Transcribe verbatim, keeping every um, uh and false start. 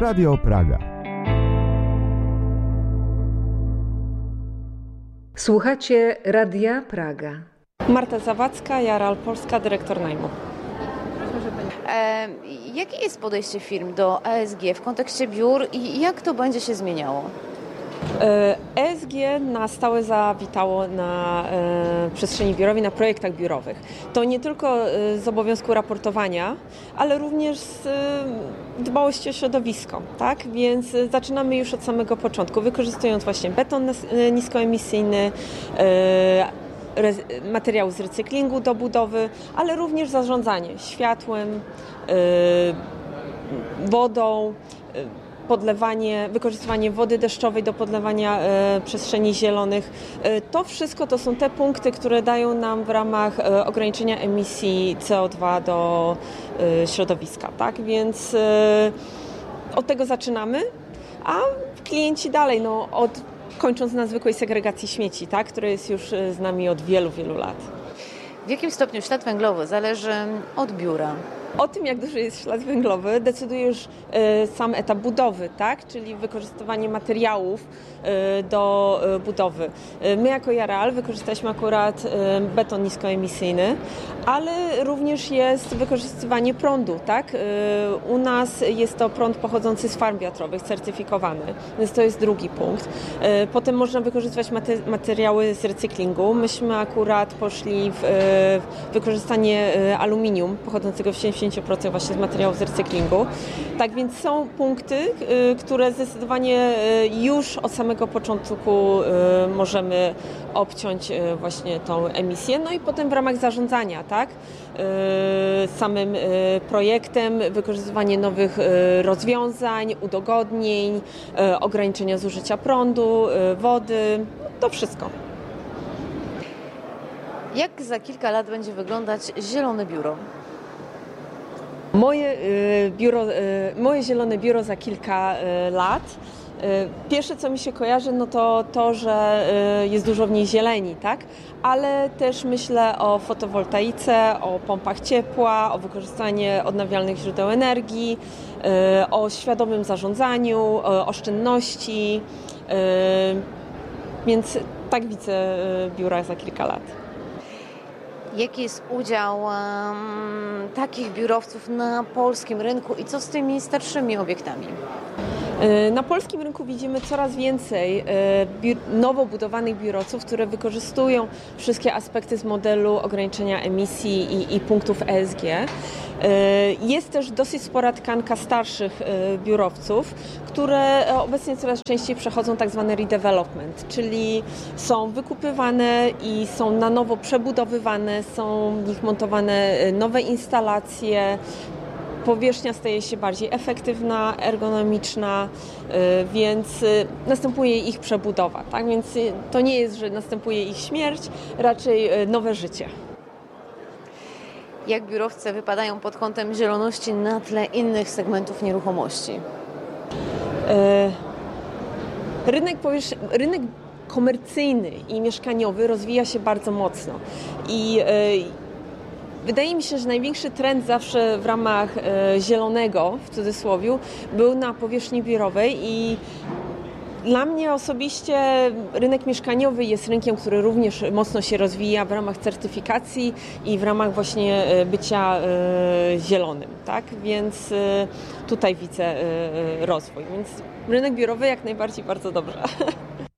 Radio Praga. Słuchacie Radia Praga. Marta Zawadzka, Jaral Polska, dyrektor najmu. E, jakie jest podejście firm do E S G w kontekście biur i jak to będzie się zmieniało? E S G na stałe zawitało na e, przestrzeni biurowej, na projektach biurowych. To nie tylko e, z obowiązku raportowania, ale również z e, dbałości o środowisko, tak? Więc e, zaczynamy już od samego początku, wykorzystując właśnie beton e, niskoemisyjny, e, materiały z recyklingu do budowy, ale również zarządzanie światłem, wodą, podlewanie, wykorzystywanie wody deszczowej do podlewania przestrzeni zielonych. To wszystko to są te punkty, które dają nam w ramach ograniczenia emisji C O dwa do środowiska, tak? Więc od tego zaczynamy, a klienci dalej, no od kończąc na zwykłej segregacji śmieci, tak, która jest już z nami od wielu, wielu lat. W jakim stopniu ślad węglowy zależy od biura? O tym, jak duży jest ślad węglowy, decyduje już e, sam etap budowy, tak? Czyli wykorzystywanie materiałów e, do e, budowy. E, my jako Jaral wykorzystaliśmy akurat e, beton niskoemisyjny, ale również jest wykorzystywanie prądu, tak? E, u nas jest to prąd pochodzący z farm wiatrowych, certyfikowany, więc to jest drugi punkt. E, potem można wykorzystywać mater- materiały z recyklingu. Myśmy akurat poszli w e, wykorzystanie e, aluminium pochodzącego w siedemdziesiąt procent właśnie z materiałów z recyklingu. Tak więc są punkty, które zdecydowanie już od samego początku możemy obciąć właśnie tą emisję. No i potem w ramach zarządzania, tak? Samym projektem, wykorzystywanie nowych rozwiązań, udogodnień, ograniczenia zużycia prądu, wody, to wszystko. Jak za kilka lat będzie wyglądać zielone biuro? Moje, biuro, moje zielone biuro za kilka lat. Pierwsze, co mi się kojarzy, no to to, że jest dużo w niej zieleni, tak? Ale też myślę o fotowoltaice, o pompach ciepła, o wykorzystaniu odnawialnych źródeł energii, o świadomym zarządzaniu, o oszczędności. Więc tak widzę biura za kilka lat. Jaki jest udział um, takich biurowców na polskim rynku i co z tymi starszymi obiektami? Na polskim rynku widzimy coraz więcej biur, nowo budowanych biurowców, które wykorzystują wszystkie aspekty z modelu ograniczenia emisji i, i punktów E S G. Jest też dosyć spora tkanka starszych biurowców, które obecnie coraz częściej przechodzą tak zwany redevelopment, czyli są wykupywane i są na nowo przebudowywane, są w nich montowane nowe instalacje. Powierzchnia staje się bardziej efektywna, ergonomiczna, więc następuje ich przebudowa. Tak? Więc to nie jest, że następuje ich śmierć, raczej nowe życie. Jak biurowce wypadają pod kątem zieloności na tle innych segmentów nieruchomości? Rynek, powierz- rynek komercyjny i mieszkaniowy rozwija się bardzo mocno. I wydaje mi się, że największy trend zawsze w ramach e, zielonego, w cudzysłowie, był na powierzchni biurowej i dla mnie osobiście rynek mieszkaniowy jest rynkiem, który również mocno się rozwija w ramach certyfikacji i w ramach właśnie bycia e, zielonym, tak? Więc e, tutaj widzę e, rozwój, więc rynek biurowy jak najbardziej bardzo dobrze.